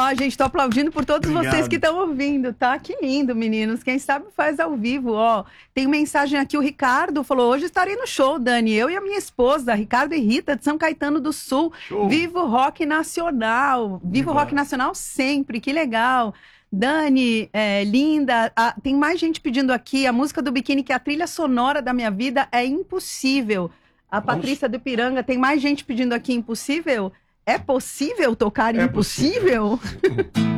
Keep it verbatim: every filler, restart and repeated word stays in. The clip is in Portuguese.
Ó, gente, tô aplaudindo por todos Obrigado. vocês que estão ouvindo, tá? Que lindo, meninos. Quem sabe faz ao vivo, ó. Tem mensagem aqui, o Ricardo falou, hoje estarei no show, Dani, eu e a minha esposa, Ricardo e Rita, de São Caetano do Sul. Show. Vivo Rock Nacional. Vivo Viva. Rock Nacional sempre, que legal. Dani, é, linda, ah, tem mais gente pedindo aqui, a música do Biquíni, que é a trilha sonora da minha vida, é Impossível. A Vamos. Patrícia do Piranga, tem mais gente pedindo aqui Impossível? É possível tocar É Impossível?